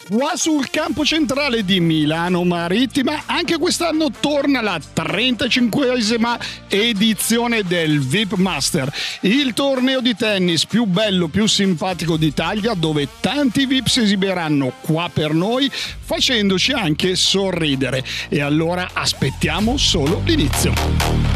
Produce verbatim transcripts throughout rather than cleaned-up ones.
Qua sul campo centrale di Milano Marittima anche quest'anno torna la trentacinquesima edizione del V I P Master, il torneo di tennis più bello, più simpatico d'Italia, dove tanti V I P si esibiranno qua per noi facendoci anche sorridere. E allora aspettiamo solo l'inizio.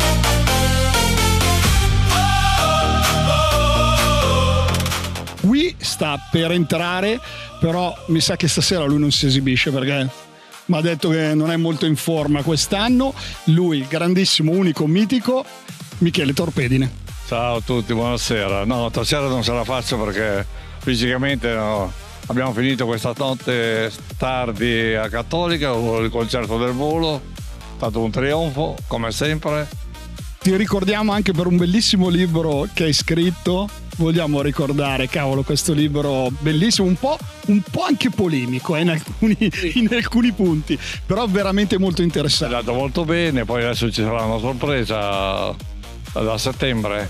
Qui sta per entrare, però mi sa che stasera lui non si esibisce perché mi ha detto che non è molto in forma quest'anno. Lui, grandissimo, unico, mitico, Michele Torpedine. Ciao a tutti, buonasera. No, stasera non ce la faccio perché fisicamente no. Abbiamo finito questa notte tardi a Cattolica, il concerto del volo, è stato un trionfo, come sempre. Ti ricordiamo anche per un bellissimo libro che hai scritto. Vogliamo ricordare, cavolo, questo libro bellissimo, un po', un po' anche polemico eh, in, alcuni, in alcuni punti, però veramente molto interessante. È andato molto bene, poi adesso ci sarà una sorpresa da settembre.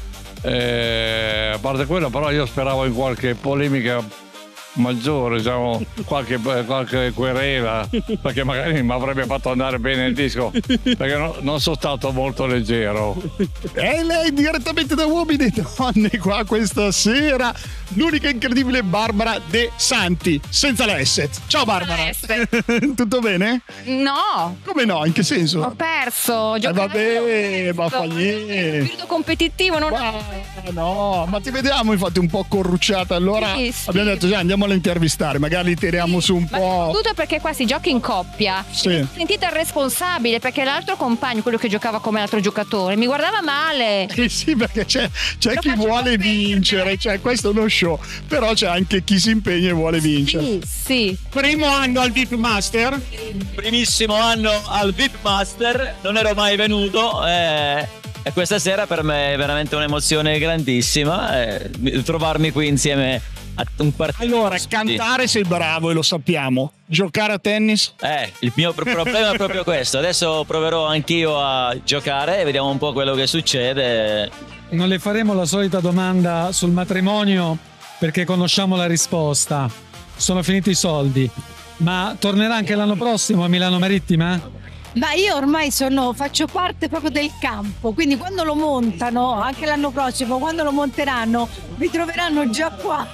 E, a parte quello, però io speravo in qualche polemica maggiore, diciamo, qualche, qualche querela, perché magari mi avrebbe fatto andare bene il disco, perché no, non sono stato molto leggero. E lei direttamente da Uomini e Donne qua questa sera, l'unica incredibile Barbara De Santi, senza l'Esset. Ciao Barbara. Tutto bene? No. Come no? In che senso? Ho perso. Eh vabbè, ma fa niente. Spirito competitivo non ma, no, ma ti vediamo infatti un po' corrucciata, allora sì, sì. Abbiamo detto già andiamo a intervistare, magari tiriamo su un ma po'. Tutto perché qua si gioca in coppia. Sì. Mi sono sentita responsabile perché l'altro compagno, quello che giocava come l'altro giocatore, mi guardava male. Eh sì, perché c'è, c'è chi vuole vincere, cioè questo è uno show, però c'è anche chi si impegna e vuole vincere. Sì, sì. Primo anno al V I P Master? Primissimo anno al V I P Master, non ero mai venuto. Eh... E questa sera per me è veramente un'emozione grandissima eh, trovarmi qui insieme a un partito. Allora, cantare sei bravo e lo sappiamo. Giocare a tennis? Eh, il mio problema è proprio questo. Adesso proverò anch'io a giocare e vediamo un po' quello che succede. Non le faremo la solita domanda sul matrimonio perché conosciamo la risposta. Sono finiti i soldi. Ma tornerà anche l'anno prossimo a Milano Marittima? Ma io ormai sono, faccio parte proprio del campo, quindi quando lo montano, anche l'anno prossimo, quando lo monteranno, mi troveranno già qua.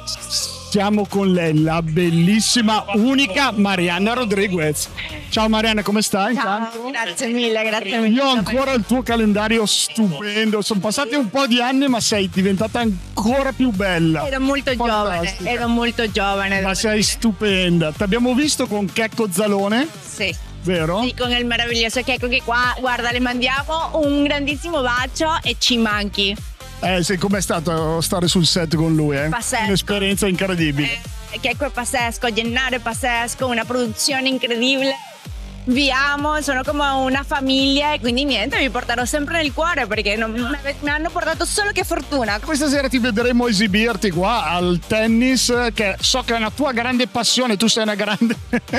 Siamo con lei, la bellissima, unica Marianna Rodriguez. Ciao Marianna, come stai? Ciao, grazie mille, grazie mille. Io ho ancora il tuo calendario stupendo, sono passati un po' di anni ma sei diventata ancora più bella. Ero molto Fantastica. giovane, ero molto giovane. Ma sei stupenda, ti abbiamo visto con Checco Zalone. Sì. Vero? Sì, con il meraviglioso Checco che qua, guarda, le mandiamo un grandissimo bacio e ci manchi. Eh sì, com'è stato stare sul set con lui? Eh? Pazzesco. Un'esperienza incredibile. Eh, Checco è pazzesco, Gennaro è pazzesco, una produzione incredibile. Vi amo, sono come una famiglia e quindi niente, vi porterò sempre nel cuore perché non, mi hanno portato solo che fortuna. Questa sera ti vedremo esibirti qua al tennis, che so che è una tua grande passione, tu sei una grande...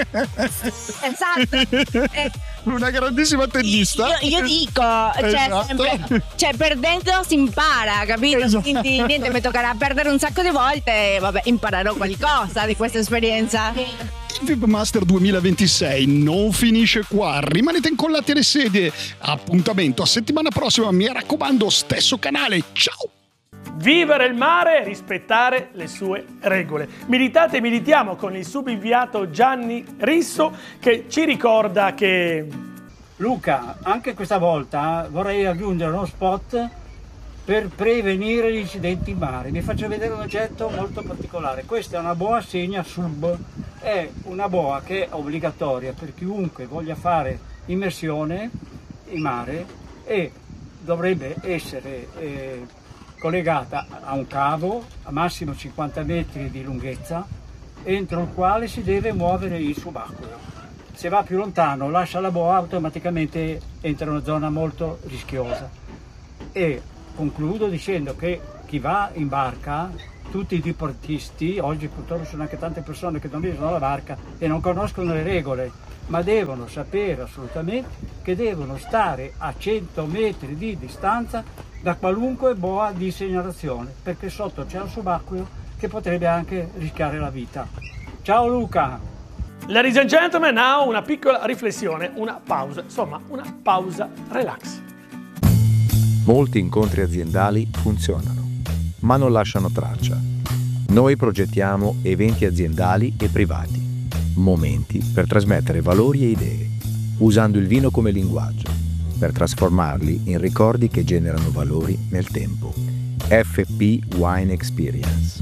Esatto. Eh, una grandissima tennista. Io, io dico, cioè, Esatto. sempre, cioè perdendo si impara, capito? Esatto. Quindi niente, mi toccherà perdere un sacco di volte e vabbè, imparerò qualcosa di questa esperienza. Il V I P Master duemilaventisei non finisce qua, rimanete incollati alle sedie. Appuntamento a settimana prossima, mi raccomando, stesso canale. Ciao! Vivere il mare e rispettare le sue regole. Militate e militiamo con il subinviato Gianni Risso che ci ricorda che... Luca, anche questa volta vorrei aggiungere uno spot per prevenire gli incidenti in mare. Vi faccio vedere un oggetto molto particolare. Questa è una boa segna sub, è una boa che è obbligatoria per chiunque voglia fare immersione in mare e dovrebbe essere eh, collegata a un cavo a massimo cinquanta metri di lunghezza entro il quale si deve muovere il subacqueo. Se va più lontano lascia la boa, automaticamente entra in una zona molto rischiosa. E concludo dicendo che chi va in barca, tutti i diportisti, oggi purtroppo sono anche tante persone che non vedono alla barca e non conoscono le regole, ma devono sapere assolutamente che devono stare a cento metri di distanza da qualunque boa di segnalazione, perché sotto c'è un subacqueo che potrebbe anche rischiare la vita. Ciao Luca. Ladies and gentlemen, now una piccola riflessione, una pausa, insomma una pausa relax. Molti incontri aziendali funzionano, ma non lasciano traccia. Noi progettiamo eventi aziendali e privati, momenti per trasmettere valori e idee, usando il vino come linguaggio, per trasformarli in ricordi che generano valori nel tempo. F P Wine Experience.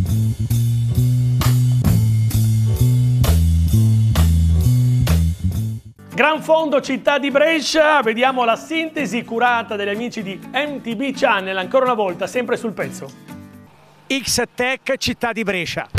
Gran Fondo Città di Brescia, vediamo la sintesi curata dagli amici di M T B Channel, ancora una volta, sempre sul pezzo. X-Tech Città di Brescia.